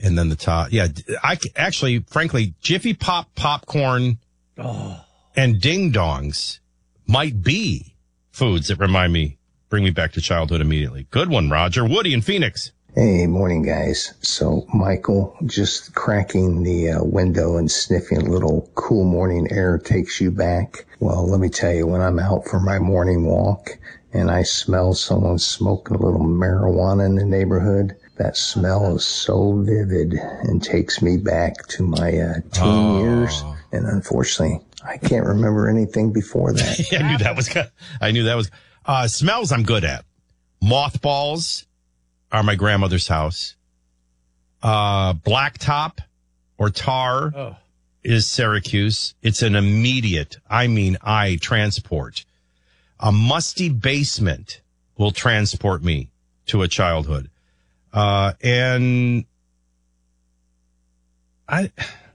and then the top. Yeah, actually, frankly, Jiffy Pop popcorn and ding dongs might be foods that bring me back to childhood immediately. Good one, Roger. Woody in Phoenix. Hey, morning, guys. So, Michael, just cracking the window and sniffing a little cool morning air takes you back. Well, let me tell you, when I'm out for my morning walk and I smell someone smoking a little marijuana in the neighborhood, that smell is so vivid and takes me back to my teen years. And unfortunately, I can't remember anything before that. I knew that was smells I'm good at. Mothballs are my grandmother's house. Blacktop or tar is Syracuse. It's an immediate, transport. A musty basement will transport me to a childhood. And out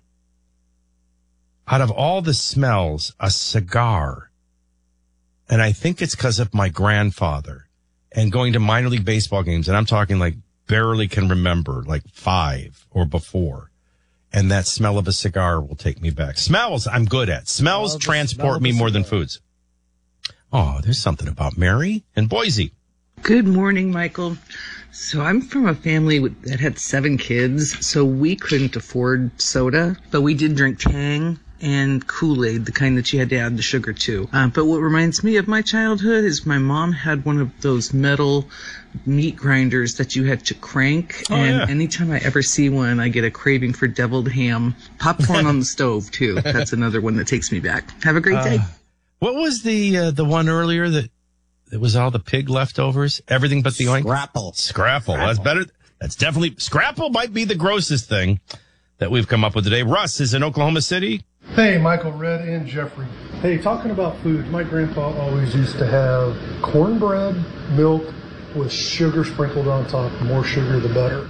of all the smells, a cigar, and I think it's because of my grandfather and going to minor league baseball games, and I'm talking like barely can remember, like 5 or before. And that smell of a cigar will take me back. Smells I'm good at. Smells transport me more than foods. Oh, there's something about Mary in Boise. Good morning, Michael. So I'm from a family that had 7 kids, so we couldn't afford soda, but we did drink Tang and Kool-Aid, the kind that you had to add the sugar to. But what reminds me of my childhood is my mom had one of those metal meat grinders that you had to crank. Anytime I ever see one, I get a craving for deviled ham. Popcorn on the stove, too. That's another one that takes me back. Have a great day. What was the one earlier that was all the pig leftovers? Everything but the oink? Scrapple. That's better. That's definitely, Scrapple might be the grossest thing that we've come up with today. Russ is in Oklahoma City. Hey, Michael, Red, and Jeffrey. Hey, talking about food, my grandpa always used to have cornbread, milk with sugar sprinkled on top. The more sugar, the better.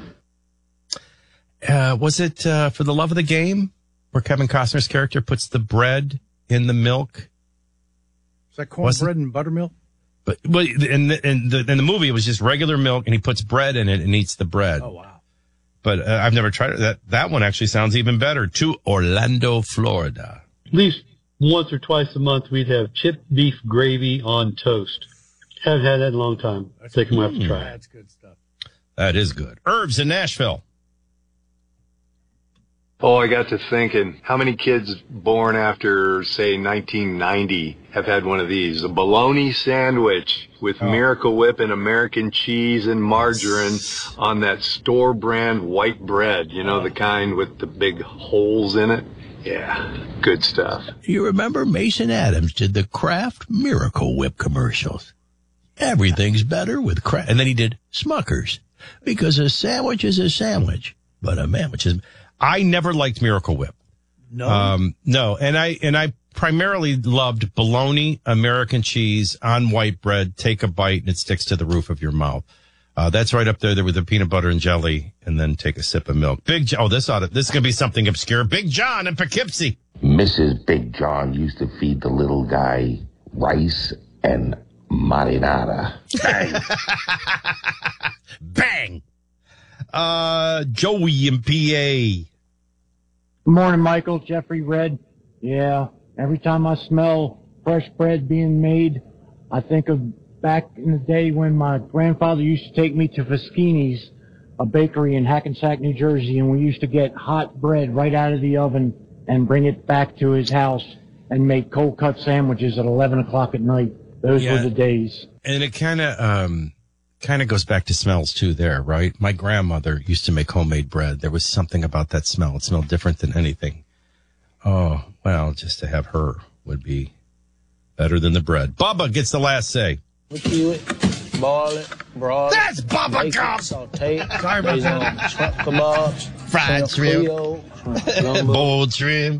Was it For the Love of the Game, where Kevin Costner's character puts the bread in the milk? Is that cornbread and buttermilk? But in the movie, it was just regular milk, and he puts bread in it and eats the bread. Oh, wow. But I've never tried it. That one actually sounds even better. To Orlando, Florida. At least once or twice a month, we'd have chipped beef gravy on toast. Haven't had that in a long time. I think I'm going to have to try it. That's good stuff. That is good. Herbs in Nashville. Oh, I got to thinking, how many kids born after, say, 1990 have had one of these? A bologna sandwich with Miracle Whip and American cheese and margarine on that store brand white bread. You know, the kind with the big holes in it? Yeah, good stuff. You remember Mason Adams did the Kraft Miracle Whip commercials. Everything's better with Kraft. And then he did Smuckers, because a sandwich is a sandwich, but a sandwich is... I never liked Miracle Whip. No. No. And I primarily loved bologna, American cheese on white bread. Take a bite and it sticks to the roof of your mouth. That's right up there with the peanut butter and jelly, and then take a sip of milk. This is going to be something obscure. Big John in Poughkeepsie. Mrs. Big John used to feed the little guy rice and marinara. Bang. Joey in PA. Good morning, Michael, Jeffrey, Red. Yeah, every time I smell fresh bread being made, I think of back in the day when my grandfather used to take me to Foschini's, a bakery in Hackensack, New Jersey, and we used to get hot bread right out of the oven and bring it back to his house and make cold cut sandwiches at 11 o'clock at night. Those were the days. And it kind of goes back to smells too there, right? My grandmother used to make homemade bread. There was something about that smell. It smelled different than anything. Oh, well, just to have her would be better than the bread. Bubba gets the last say. Peel it, boil it, broil it. That's Bubba Gump! Saute it. Sorry about that. Shrimp kebabs. Fried shrimp. Boiled shrimp.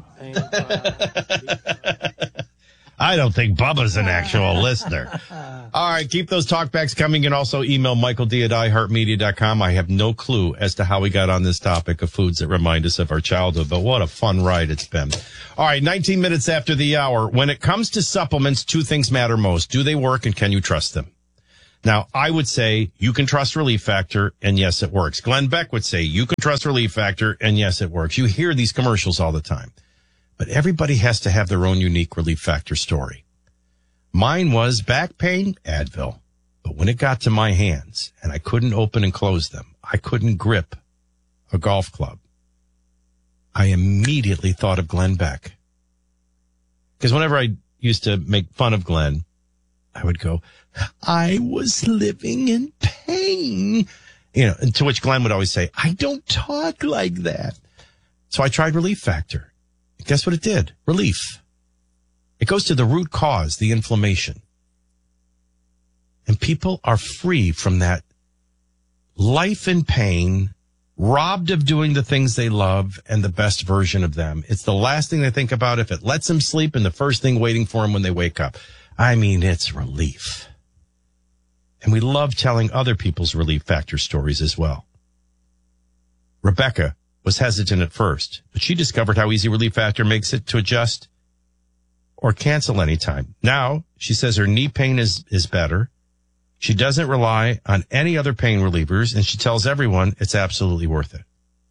I don't think Bubba's an actual listener. All right, keep those talkbacks coming, and also email michaeld@iheartmedia.com. I have no clue as to how we got on this topic of foods that remind us of our childhood, but what a fun ride it's been. All right, 19 minutes after the hour. When it comes to supplements, 2 things matter most. Do they work, and can you trust them? Now, I would say you can trust Relief Factor, and yes, it works. Glenn Beck would say you can trust Relief Factor, and yes, it works. You hear these commercials all the time. But everybody has to have their own unique Relief Factor story. Mine was back pain, Advil. But when it got to my hands and I couldn't open and close them, I couldn't grip a golf club, I immediately thought of Glenn Beck. Because whenever I used to make fun of Glenn, I would go, I was living in pain. You know, and to which Glenn would always say, I don't talk like that. So I tried Relief Factor. Guess what it did? Relief. It goes to the root cause, the inflammation. And people are free from that life in pain, robbed of doing the things they love and the best version of them. It's the last thing they think about if it lets them sleep and the first thing waiting for them when they wake up. I mean, it's relief. And we love telling other people's Relief Factor stories as well. Rebecca was hesitant at first, but she discovered how easy Relief Factor makes it to adjust or cancel anytime. Now, she says her knee pain is better. She doesn't rely on any other pain relievers, and she tells everyone it's absolutely worth it.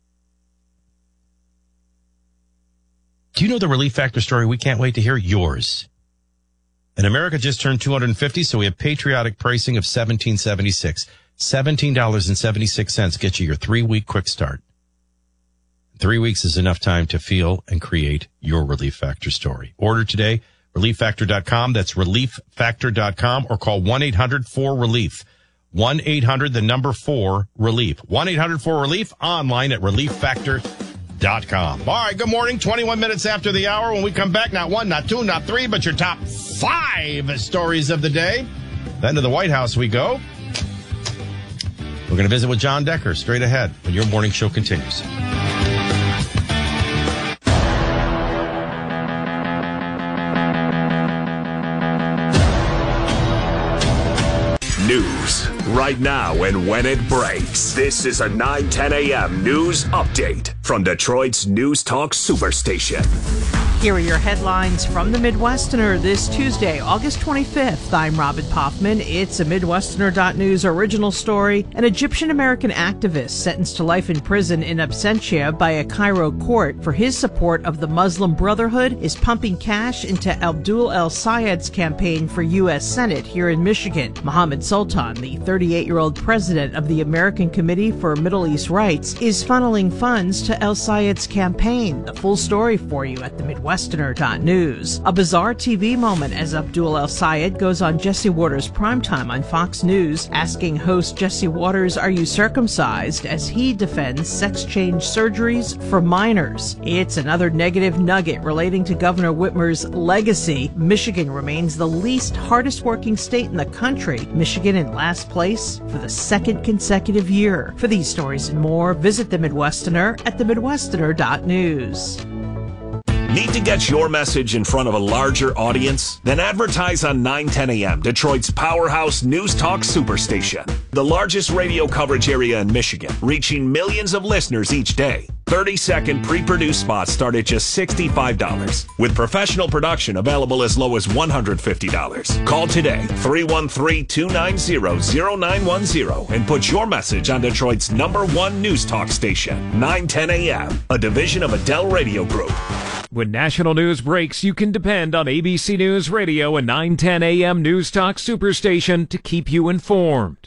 Do you know the Relief Factor story we can't wait to hear? Yours. And America just turned 250, so we have patriotic pricing of $17.76. $17.76 gets you your 3-week quick start. 3 weeks is enough time to feel and create your Relief Factor story. Order today, ReliefFactor.com. That's ReliefFactor.com, or call 1-800-4RELIEF. 1-800-4-RELIEF. 1-800-4-RELIEF, online at ReliefFactor.com. All right, good morning. 21 minutes after the hour. When we come back, not one, not two, not three, but your top 5 stories of the day. Then to the White House we go. We're going to visit with John Decker straight ahead when your morning show continues. News right now and when it breaks. This is a 9:10 a.m. news update from Detroit's News Talk Superstation. Here are your headlines from the Midwesterner this Tuesday, August 25th. I'm Robin Poffman. It's a Midwesterner.news original story. An Egyptian-American activist sentenced to life in prison in absentia by a Cairo court for his support of the Muslim Brotherhood is pumping cash into Abdul El-Sayed's campaign for U.S. Senate here in Michigan. Mohammed Sultan, the 38-year-old president of the American Committee for Middle East Rights, is funneling funds to El-Sayed's campaign. The full story for you at the Midwesterner.news. A bizarre TV moment as Abdul El-Sayed goes on Jesse Waters' Primetime on Fox News, asking host Jesse Waters, "Are you circumcised?" as he defends sex change surgeries for minors. It's another negative nugget relating to Governor Whitmer's legacy. Michigan remains the least hardest working state in the country. Michigan in last place for the second consecutive year. For these stories and more, visit the Midwesterner at themidwesterner.news. Need to get your message in front of a larger audience? Then advertise on 9:10 a.m., Detroit's powerhouse News Talk Superstation. The largest radio coverage area in Michigan, reaching millions of listeners each day. 30-second pre-produced spots start at just $65, with professional production available as low as $150. Call today, 313-290-0910, and put your message on Detroit's #1 News Talk station, 9:10 a.m., a division of Adele Radio Group. When national news breaks, you can depend on ABC News Radio and 9:10 a.m. News Talk Superstation to keep you informed.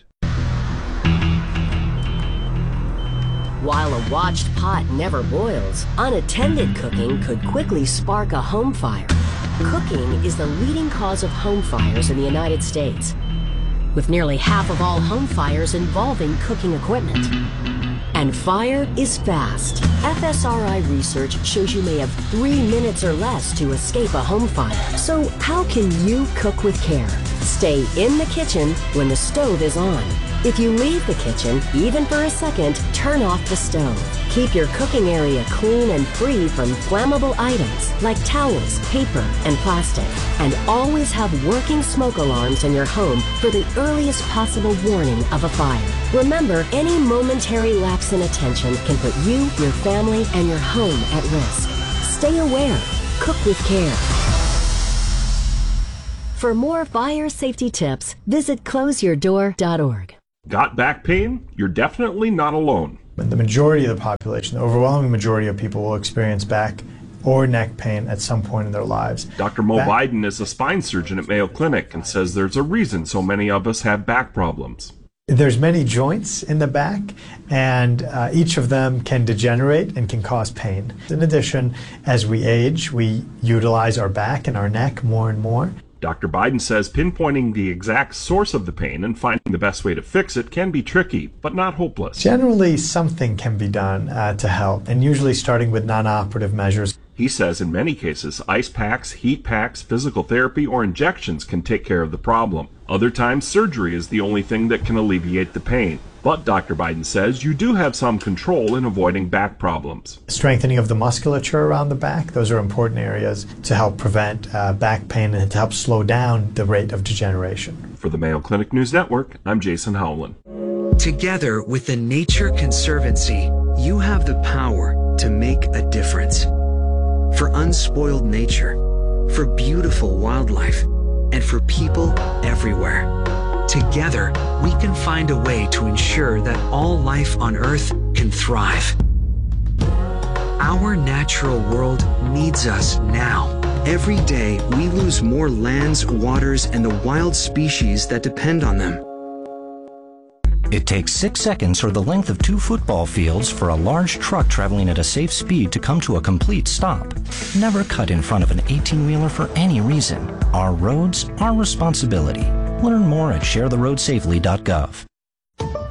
While a watched pot never boils, unattended cooking could quickly spark a home fire. Cooking is the leading cause of home fires in the United States, with nearly half of all home fires involving cooking equipment. And fire is fast. FSRI research shows you may have 3 minutes or less to escape a home fire. So how can you cook with care? Stay in the kitchen when the stove is on. If you leave the kitchen, even for a second, turn off the stove. Keep your cooking area clean and free from flammable items like towels, paper, and plastic. And always have working smoke alarms in your home for the earliest possible warning of a fire. Remember, any momentary lapse in attention can put you, your family, and your home at risk. Stay aware. Cook with care. For more fire safety tips, visit closeyourdoor.org. Got back pain? You're definitely not alone. The majority of the population, the overwhelming majority of people will experience back or neck pain at some point in their lives. Dr. Mo Biden is a spine surgeon at Mayo Clinic and says there's a reason so many of us have back problems. There's many joints in the back, and each of them can degenerate and can cause pain. In addition, as we age, we utilize our back and our neck more and more. Dr. Biden says pinpointing the exact source of the pain and finding the best way to fix it can be tricky, but not hopeless. Generally, something can be done to help, and usually starting with non-operative measures. He says in many cases, ice packs, heat packs, physical therapy, or injections can take care of the problem. Other times, surgery is the only thing that can alleviate the pain. But Dr. Biden says you do have some control in avoiding back problems. Strengthening of the musculature around the back, those are important areas to help prevent back pain and to help slow down the rate of degeneration. For the Mayo Clinic News Network, I'm Jason Howland. Together with the Nature Conservancy, you have the power to make a difference. For unspoiled nature, for beautiful wildlife, and for people everywhere. Together, we can find a way to ensure that all life on Earth can thrive. Our natural world needs us now. Every day, we lose more lands, waters, and the wild species that depend on them. It takes 6 seconds or the length of 2 football fields for a large truck traveling at a safe speed to come to a complete stop. Never cut in front of an 18-wheeler for any reason. Our roads, our responsibility. Learn more at sharetheroadsafely.gov.